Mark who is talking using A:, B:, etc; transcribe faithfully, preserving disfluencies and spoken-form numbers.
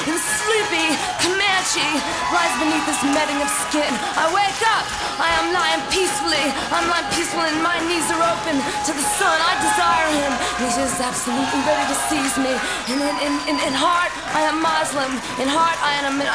A: and sleepy Comanche lies beneath this netting of skin. I wake up, I am lying peacefully. I'm lying peacefully and my knees are open to the sun. I desire him. He's just absolutely ready to seize me. And in, in, in, in heart, I am Muslim. In heart, I am,